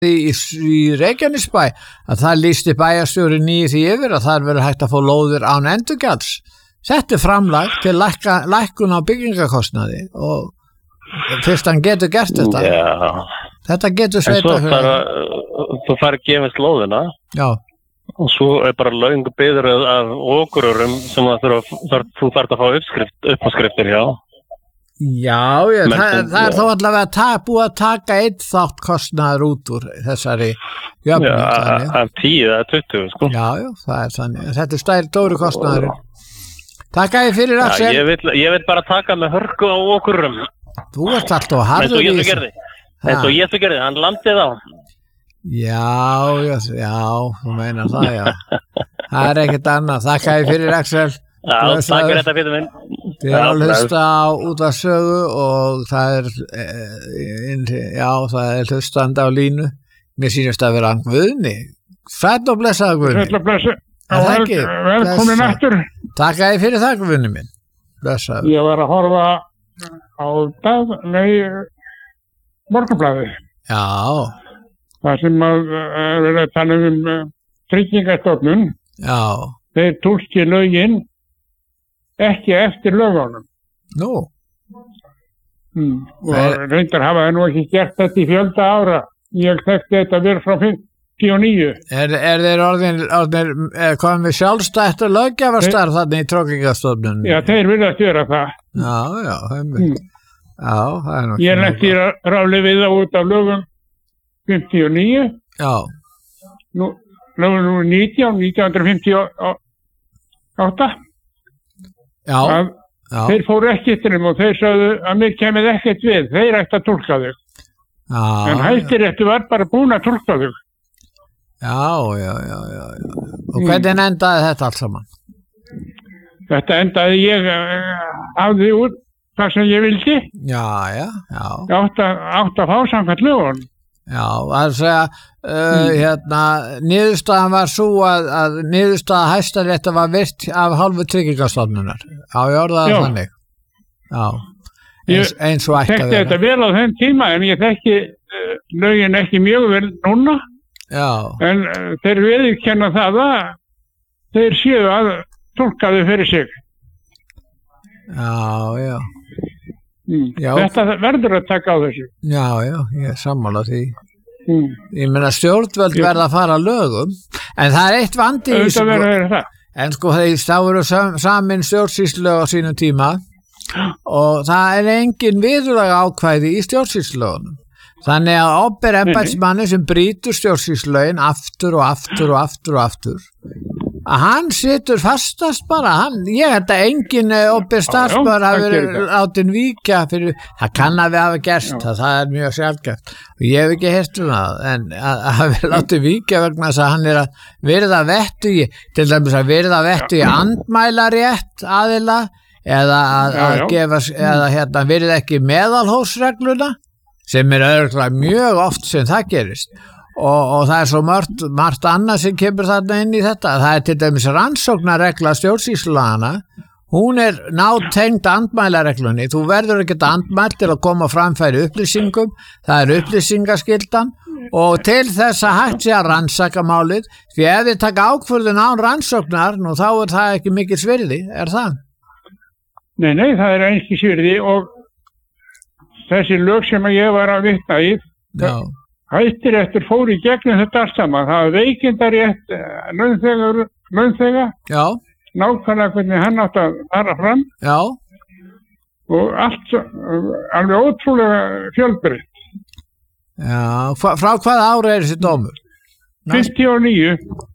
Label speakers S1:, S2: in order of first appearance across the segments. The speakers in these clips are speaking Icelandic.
S1: í Reykjanesbæ að það lýsti bæjarstjóri nýju því yfir að það verður hægt að fá lóðir án endurgjalds. Þetta framlag til lækkun á byggingakostnaði og fyrst hann getur gert þetta.
S2: Já.
S1: Þetta getur sveitafélag.
S2: Þú fær gefist lóðina.
S1: Já.
S2: Og svo bara löng biður af okururum sem þú þarft að fá uppáskriftir hjá.
S1: Já, það þó allavega búið að taka einn þátt kostnaður út úr þessari jöfnum.
S2: Já, af 10 eða 20, sko.
S1: Já, það þannig. Þetta stóri kostnaður. Takk að þið fyrir, Axel.
S2: Ég vil bara taka með hörku á okururum.
S1: Þú ert alltaf harður í þessu.
S2: Eins og Jésu gerði, hann landið á.
S1: Já, þú meinar það, já. Það er ekkert annað. Þakk að þið fyrir, Axel.
S2: Já, takk fyrir þetta, Pétur minn.
S1: Þið er að hlusta á útvarpssögu og það er hlustandi á línu. Mér sýnist að vera Guðni. Sæll og blessaður, Guðni.
S3: Sæll og blessaður. Velkomin aftur.
S1: Takk að þið fyrir það, Guðni minn. Blessaður.
S3: Ég var að horfa á Morgunblaðið.
S1: Já.
S3: Það sem að vera að tala Tryggingastofnun.
S1: Já.
S3: Þeir túlki lögin ekki eftir lögunum.
S1: Nú.
S3: Og reyndar hafa það nú ekki gert þetta í fjölda ára. Ég þekkti þetta verið frá 59.
S1: Er þeir orðin komið með sjálfstætt og löggjafarstarf þarna í Tryggingastofnun?
S3: Já, þeir virðast gera það.
S1: Já, það er nú.
S3: Ég lenti ráli við það út af lögum 59.
S1: Já.
S3: Lögum 1958.
S1: Já.
S3: Þeir fóru ekki eftir þeim og þeir sagðu að mér kemið ekkert við. Þeir ætti að túlka þau.
S1: Já.
S3: En Hæstiréttur var bara búin að túlka þau.
S1: Já. Og hvernig endaði þetta allt saman?
S3: Þetta endaði ég hafði út það sem ég vildi.
S1: Já.
S3: Ég átti að fá samkvæmt lögunum.
S1: Já, það er að segja, niðurstaðan var svo að niðurstaða Hæstaréttar var virt af hálfu Tryggingastofnunar. Já, ég orðaði það þannig. Já, eins og ætti að vera. Ég
S3: þekkti þetta vel á þenn tíma en ég þekki lögin ekki mjög vel núna.
S1: Já. En
S3: þeir viðurkenna það að þeir séu að túlka þau fyrir sig.
S1: Já. Já.
S3: Þetta verður að taka á þessu.
S1: Já, ég er sammála því. Ég meina stjórnvöld verða að fara að lögum, en það er eitt vandi í þessu. En sko það voru samin stjórnsýslulög á sínum tíma og það er engin viðurlaga ákvæði í stjórnsýslulögunum. Þannig að opinber embættismanni sem brýtur stjórnsýslulögin aftur að hann situr fastast bara, ég held að engin opinber starfsmaður hafi verið látinn víkja fyrir, það kann að við hafa gerst, það er mjög sjaldgæft og ég hef ekki heyrt það, en að hafi látinn víkja vegna þess að hann er að virða vettugi, til dæmis að virða vettugi andmælarétt aðila eða að gefa, eða virða ekki meðalhófsregluna, sem er örugglega mjög oft sem það gerist. Og það er svo margt annað sem kemur þarna inn í þetta. Það er til dæmis rannsóknarregla stjórnsýslulagana. Hún er nátengd andmælareglunni. Þú verður ekki andmælt til að koma framfæri upplýsingum. Það er upplýsingaskyldan og til þess að hægt sé að rannsaka málið. Því ef þið taka ákvörðun án rannsóknar, nú þá er það ekki mikil svirði, er það?
S3: Nei, það er ekki svirði og þessi lög sem ég var að vitna í. Já. Hæstiréttur fór í gegnum þetta allt saman. Það var veikindarétt, launþega. Já. Nákvæmlega hvernig hann átti að fara fram. Já. Og allt alveg ótrúlega fjölbreytt.
S1: Já, frá hvaða ára er þessi dómur?
S3: 59.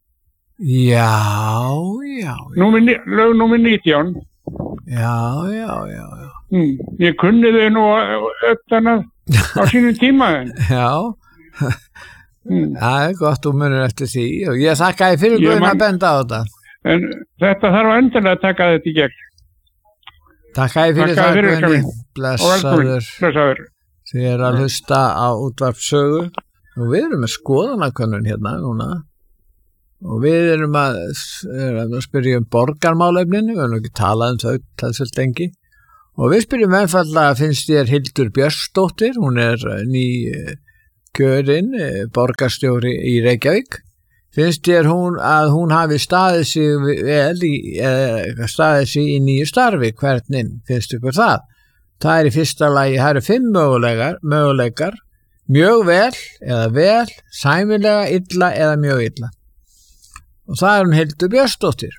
S1: Já.
S3: Lög númer 19.
S1: Já.
S3: Ég kunni þau nú öllana á sínum tíma.
S1: Já. Það er gott, þú munir eftir því og ég þakka þér fyrir Guðni að benda á þetta.
S3: En þetta þarf endilega að taka þetta í gegn.
S1: Þakka þér fyrir það Guðni. Blessaður. Þið er að hlusta á útvarpssögu og við erum með skoðanakönnun hérna núna og við erum að spyrja borgarmálefninu, við erum ekki talað þau þessu lengi og við spyrjum einfaldlega finnst þér Hildur Björnsdóttir, hún er ný kjörin borgarstjóri í Reykjavík. Finnst þér að hún hafi staðið sig vel staðið sig í nýju starfi? Hvernig finnst ykkur það? Það í fyrsta lagi, það eru 5 möguleikar, mjög vel eða vel, sæmilega, illa eða mjög illa. Og það hún Hildur Björnsdóttir.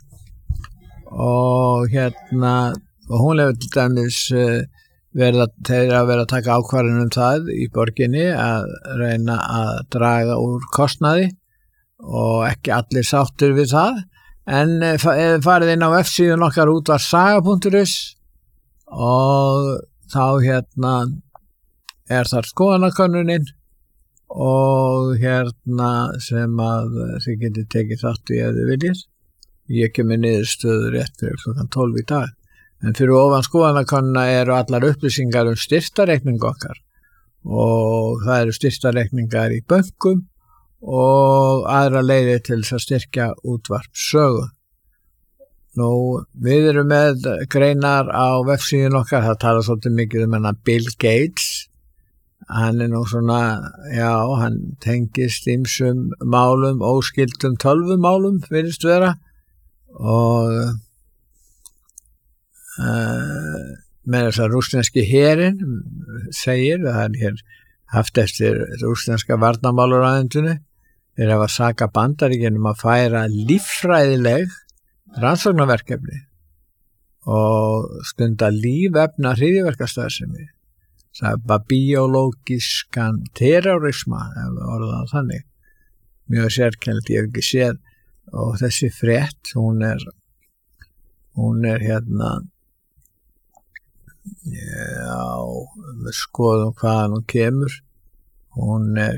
S1: Og hún hefur til dæmis þeir að vera að taka ákvarðanir það í borginni að reyna að draga úr kostnaði og ekki allir sáttir við það, en farið inn á F-síðun okkar útvarpssaga.is og þá þar skoðanakönnunin og sem að þið getið tekið þátt í ef þið viljið. Ég kemur niðurstöðu rétt fyrir klukkan 12 í dag, en fyrir ofan skoðanakönnuna eru allar upplýsingar styrktareikning okkar og það eru styrktareikningar í bönkum og aðra leiðir til þess að styrkja útvarpssögu. Nú, við erum með greinar á vefsíðun okkar, það tala svolítið mikið hennar Bill Gates. Hann nú svona, hann tengist ýmsum málum, óskyldum tölvumálum, virðist vera, og með þess að rússneski herinn segir, það hér haft eftir rússneska varnarmálaráðuneytinu, þeir hafa sakað Bandaríkjunum að færa líffræðileg rannsóknarverkefni og stunda lífefna hryðjuverkastarfsemi, það biológiskan terrorisma, orðað þannig, mjög sérkennilega, ég hef ekki séð, og þessi frétt, hún er við skoðum hvaðan hún kemur, hún er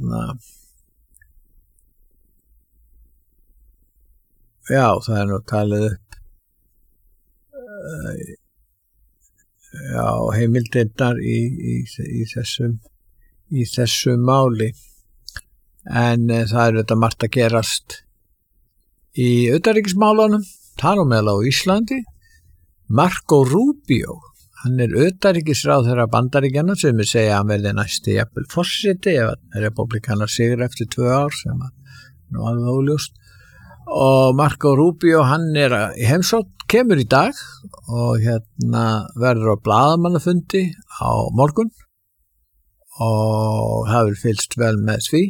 S1: það er nú talið upp heimildirnar í þessu máli, en það er þetta margt að gerast í utanríkismálunum, þar á meðal á Íslandi. Marco Rubio, hann er utanríkisráðherra Bandaríkjanna sem segja að hann verði næsti jafnvel forseti ef republikanar sigur eftir 2 ár sem nú alveg óljóst. Og Marco Rubio, hann er í heimsókn, kemur í dag og verður á blaðamannafundi á morgun og hafur fylgst vel með því.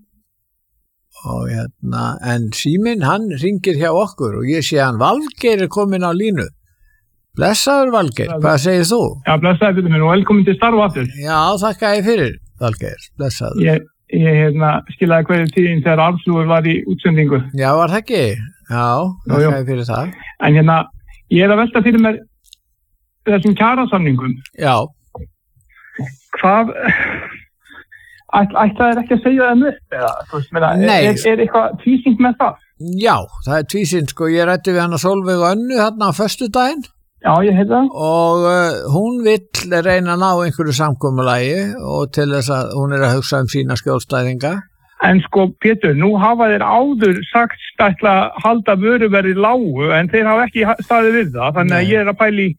S1: Og en síminn, hann ringir hjá okkur og ég sé hann Valgeir er komin á línu. Blessaður Valgeir, hvað segir þú?
S3: Já, blessaður fyrir minn og velkomin til starfa aftur.
S1: Já, þakka ég fyrir Valgeir, blessaður.
S3: Ég skilaði hverju tíðin þegar Arnþrúður var í útsendingu.
S1: Já, var það ekki? Já, þakka ég fyrir það.
S3: En ég er að velta fyrir mér þessum kjarasamningum.
S1: Já.
S3: Hvað ætlaðir ekki að segja það upp eða, þú veist, er eitthvað tvísýnt með það?
S1: Já, það er tvísýnt, sko, ég ræddi við hana Sólveig Önnu þarna á föstudaginn.
S3: Já, ég heit það.
S1: Og hún vill reyna að ná einhverju samkomulagi og til þess að hún er að hugsa sína skjólstæðinga.
S3: En sko, Pétur, nú hafa þeir áður sagt ætla að halda vöruverði lágu en þeir hafa ekki staðið við það, þannig að ég er að pæli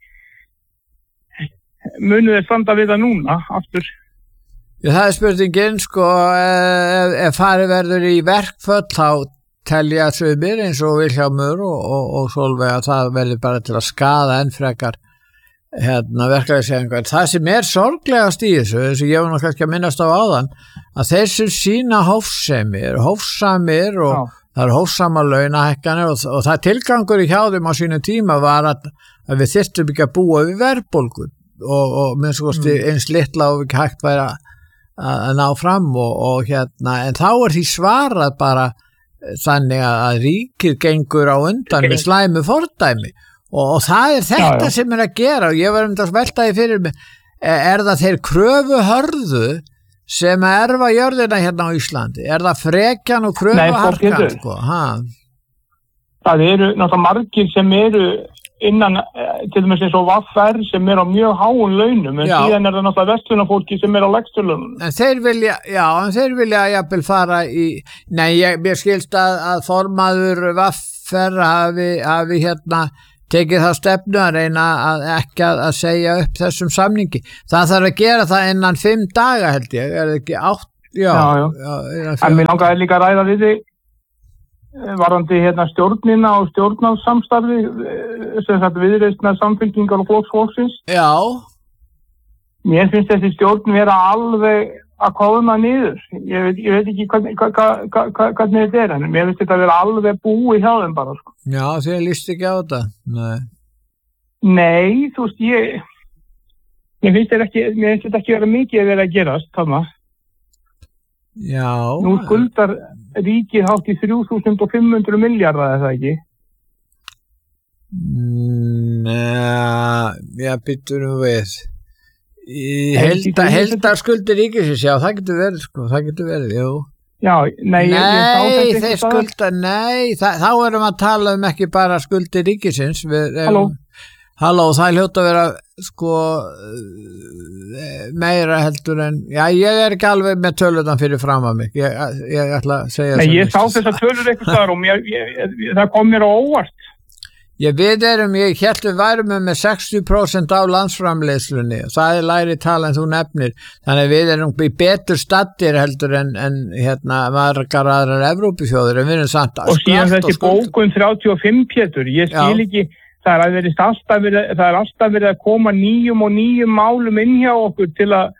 S3: munu þeir standa við það núna, aftur.
S1: Já, það er spurningin, sko, ef farið verður í verkföll þá telja sumir eins og Vilhjálmur og Sólveig að það verður bara til að skaða enn frekar verkefniseiningar. Það sem er sorglegast í þessu, þess að ég var nú kannski að minnast á áðan, að þeir sem sína hófsamir og það er hófsama launahækkanir og það tilgangur í hjá þeim á sínum tíma var að við þyrftum ekki að búa við verðbólgu og minnst kosti eins litla og ekki hægt væri að ná fram en þá er því svarað bara þannig að ríkið gengur á undan með slæmu fordæmi og það er þetta sem er að gera og ég var að velta því fyrir mig, er það þeir kröfu hörðu sem að erfa jörðina hérna á Íslandi, er það frekjan og kröfu harkan sko?
S3: Það eru náttúrulega margir sem eru innan, til dæmis eins og VR sem er á mjög háum launum en síðan er það náttúrulega vestlunarfólki sem er á lægstu launum.
S1: En þeir vilja jafnvel fara í, mér skilst að formaður VR hafi tekið það stefnu að reyna að ekki að segja upp þessum samningi. Það þarf að gera það innan 5 daga held ég, er það ekki Já.
S3: En mér langaði líka að ræða við þig varðandi stjórnina og stjórnarsamstarfi sem sagt Viðreisnar, Samfylkingar og Flokksins.
S1: Já.
S3: Mér finnst þessi stjórn vera alveg að koma niður. Ég veit ekki hvernig þetta er, en mér finnst þetta vera alveg búið hjá þeim bara, sko.
S1: Já, þið líst ekki á þetta?
S3: Nei, þú veist, mér finnst þetta ekki vera mikið að vera að gerast, þarna.
S1: Já.
S3: Nú skuldar ríkið hátt í 3.500 milljarða, er það ekki?
S1: Já, byttu nú við. Heildarskuldir ríkisins, já, það getur verið, sko, jú.
S3: Já,
S1: þeir skulda, þá erum að tala ekki bara skuldir ríkisins. Halló, það hljóta að vera, sko, meira heldur en, já, ég er ekki alveg með tölutan fyrir fram að mig, ég ætla að segja
S3: sem ég sá þess að tölur eitthvað staðar og það kom mér á óvart.
S1: Ég hélt við værum með 60% af landsframleiðslunni og það er læri tala en þú nefnir, þannig að við erum betur staddir heldur en margar aðrar Evrópuþjóðir en við erum samt
S3: og síðan þessi bókun 35 Pétur, ég skil ekki, það er alltaf verið að koma nýjum málum inn hjá okkur til að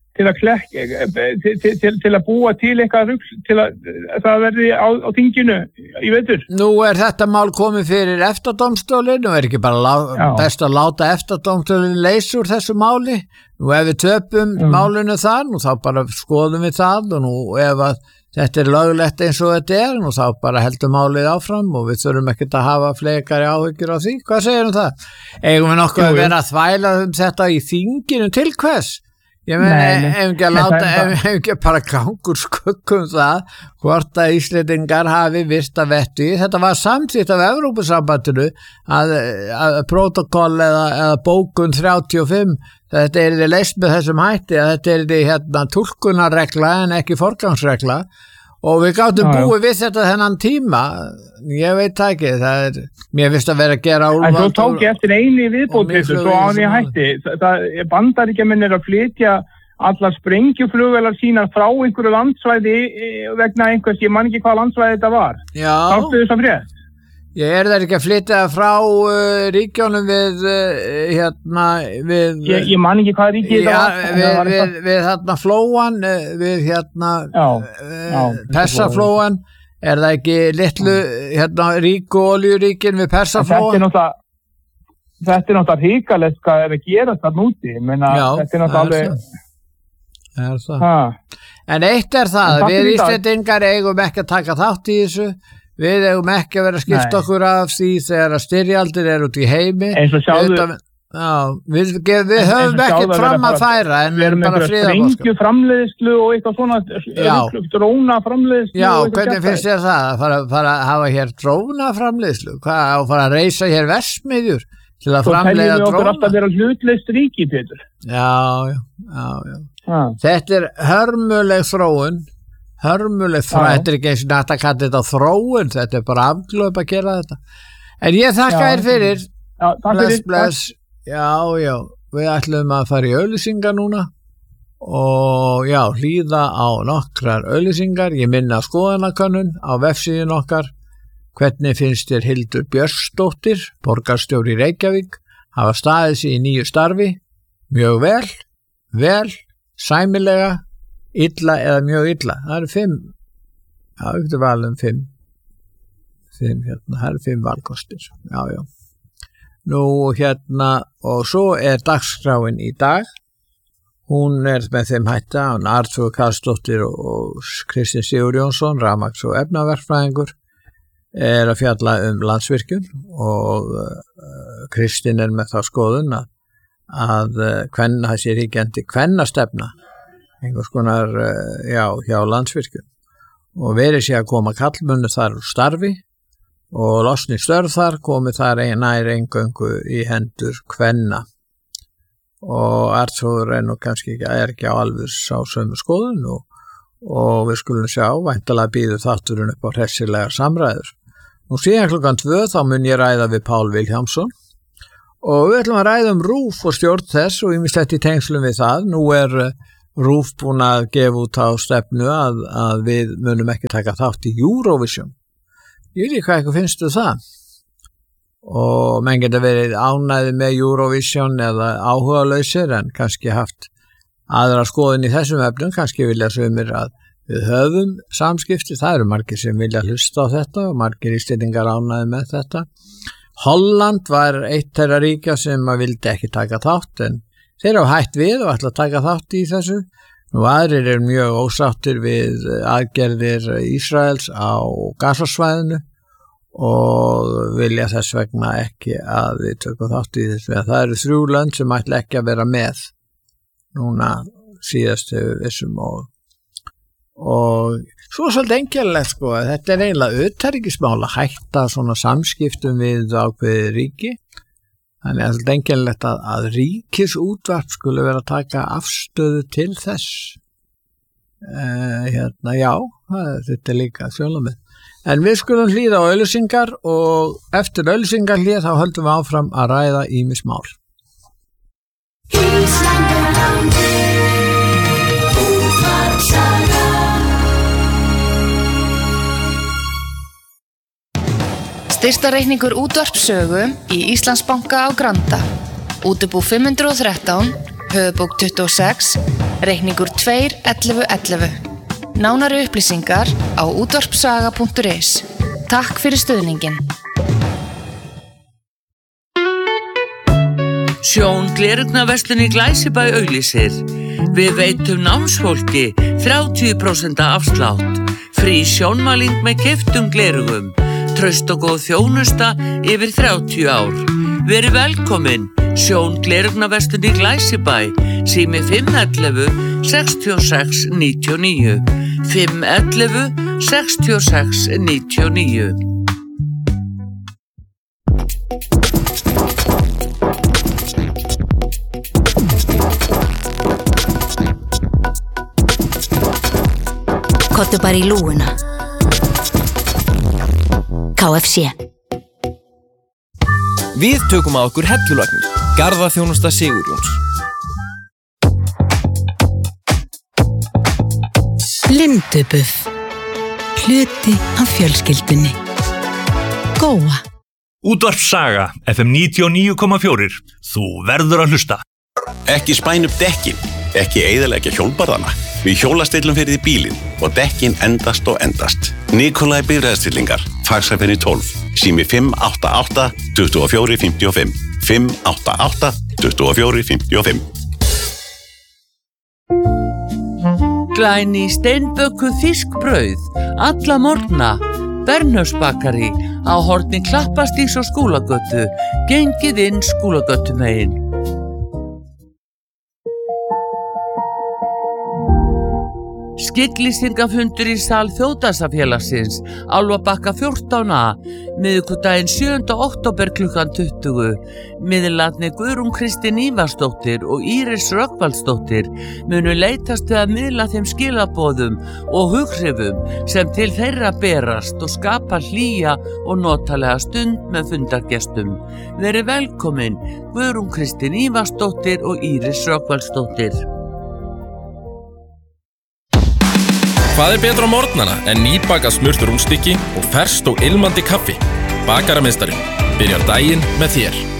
S3: búa til eitthvað rugl til að það verði á þinginu í vetur.
S1: Nú er þetta mál komið fyrir EFTA-dómstólinn og er ekki bara best að láta EFTA-dómstólinn leysa úr þessu máli. Nú ef við töpum málinu þar, nú þá bara skoðum við það og nú ef að þetta er löglegt eins og þetta er, nú þá bara heldur málið áfram og við þurfum ekkert að hafa fleikari áhyggjur á því. Hvað segir það? Eigum við nokkuð að vera að þvæla þetta í þinginu til hvers? Ég meina, ef ekki bara gangur skuggum það hvort að Íslendingar hafi virt að vettu í. Þetta var samþykkt af Evrópusambandinu að protokoll eða bókun 35 þetta er leyst með þessum hætti að þetta er túlkunarregla en ekki forgangsregla og við gátum búið við þetta þennan tíma, ég veit ekki, mér finnst að vera að gera úlfald.
S3: En svo tók ég eftir eini viðbót, svo án ég hætti, Bandaríkjamenn er að flytja allar sprengjuflugvélar sínar frá einhverju landsvæði vegna einhvers, ég man ekki hvað landsvæði þetta var.
S1: Já.
S3: Sástu þess að frétt?
S1: Ég það ekki að flytja frá ríkjónum við
S3: ég man ekki hvað ríki þetta var.
S1: Við flóan, við Persaflóan, er það ekki litlu ríku oljuríkin við Persaflóan?
S3: Þetta er náttúrulega hrikalegt hvað er að gera það núti, þetta er náttúrulega alveg.
S1: En eitt er það, við Íslendingar eigum ekki að taka þátt í þessu. Við eigum ekki að vera að skipta okkur af því þegar að styrjaldir er út í heimi.
S3: Eins og sjáðu.
S1: Við höfum ekkert fram að færa en við erum bara friðarboðskap.
S3: Sprengjuframleiðslu og eitthvað svona drónaframleiðslu.
S1: Já, hvernig finnst þér það að fara að hafa hér drónaframleiðslu? Hvað á að fara að reisa hér verksmiðjur til að framleiða dróna?
S3: Svo teljum við okkur alltaf vera hlutlaust ríki, Pétur.
S1: Já. Þetta er hörmuleg þróun. Þetta er ekki eins og nætt að kalla þetta þróun, þetta er bara afglöp að gera þetta. En ég þakka þér fyrir. Bless. Já, við ætlum að fara í auglýsingar núna og hlýða á nokkrar auglýsingar. Ég minna skoðanakönnun á vefsíðun okkar. Hvernig finnst þér Hildur Björnsdóttir, borgarstjóri í Reykjavík, hafa staðið sig í nýju starfi? Mjög vel, sæmilega, illa eða mjög illa. Það eru 5. Já, við valum 5. Það eru 5 valkostir. Já. Nú og svo er dagskráin í dag. Hún er með þeim hætta, hún Arnþór Karlsdóttir og Kristinn Sigurjónsson, rafmagns- og efnaverkfræðingur, er að fjalla Landsvirkjun og Kristinn er með þá skoðun að þessi ríkjandi kvennastefna einhvers konar, hjá Landsvirkjun og verið sé að koma kallmunni þar úr starfi og losni störf þar, komið þar nær eingöngu í hendur kvenna og Arnþór er nú kannski ekki á alveg sá sömu skoðun og við skulum sjá, væntanlega býður þátturinn upp á hressilegar samræður. Nú síðan 2 þá mun ég ræða við Pál Vilhjálmsson og við ætlum að ræða RÚV og stjórn þess og ýmislegt í tengslum við það. Nú er RÚV búin að gefa út á stefnu að við munum ekki taka þátt í Eurovision. Ég veit ekki hvað eitthvað finnst það. Og menn geta verið ánægðir með Eurovision eða áhugalausir en kannski haft aðra skoðun í þessum efnum, kannski vilja sumir að við höfum samskipti, það eru margir sem vilja hlusta á þetta og margir Íslendingar ánægðir með þetta. Holland var eitt þeirra ríkja sem að vildi ekki taka þátt en þeir hafa hætt við og ætla að taka þátt í þessu. Nú aðrir eru mjög ósáttir við aðgerðir Ísraels á Gazasvæðinu og vilja þess vegna ekki að við tökum þátt í þessu. Það eru 3 lönd sem ætla ekki að vera með núna síðastu vissum og svo svolítið einkennilegt sko, þetta er eiginlega utanríkismál að hætta svona samskiptum við ákveðið ríki. Þannig að það er einkennilegt að ríkisútvarp skulle vera að taka afstöðu til þess. Já, þetta er líka sjónarmið. En við skulum hlýða á auglýsingar og eftir auglýsingarhlið þá höldum við áfram að ræða ýmis mál.
S4: Styrktarreikningur útvarpssögu í Íslandsbanka á Granda. Útibú 513, höfubók 26, reikningur 21111. Nánari upplýsingar á útvarpssaga.is. Takk fyrir stuðningin.
S5: Sjón Gleraugnarverslun í Glæsibæ auglýsir. Við veitum námsfólki 30% afslátt. Frí sjónmæling með keyptum gleraugum. Traust og góð þjónusta yfir 30 ár. Verið velkomin, Sjón Gleraugnarverslun í Glæsibæ, sími 511 66 99. 511 66 99.
S6: Kottu bara í lúguna. KFC.
S7: Við tökum að okkur hellulagnir. Garðaþjónusta Sigurjóns.
S6: Lindubuff. Hluti af fjölskyldunni. Góa.
S8: Útvarpssaga, FM 99,4. Þú verður að hlusta.
S9: Ekki spæna upp dekkin. Ekki eyðileggja hjólbarðana. Við hjólastillum fyrir því bílinn og dekkin endast og endast. Nikolai bifreiðastillingar, Faxafenni 12, sími 588 24 55. 588 24 55.
S5: Glæný steinbökuð fiskbrauð, alla morgna, Bernhöfsbakari, á horni Klappastígs og Skúlagötu, gengið inn Skúlagötumegin. Skygglýsingafundur í sal Þjóðdagsafélagsins, Álfabakka 14a, miðvikudaginn 7. október klukkan 20. Miðlarnir Guðrún Kristín Ívarsdóttir og Íris Rögnvaldsdóttir munu leitast við að miðla þeim skilaboðum og hughrifum sem til þeirra berast og skapa hlýja og notalega stund með fundargestum. Verið velkomin, Guðrún Kristín Ívarsdóttir og Íris Rögnvaldsdóttir.
S7: Hvað er betra á morgnana en nýbakað smurt rúnstykki og ferskt og ilmandi kaffi? Bakararmeistarinn byrjar daginn með þér.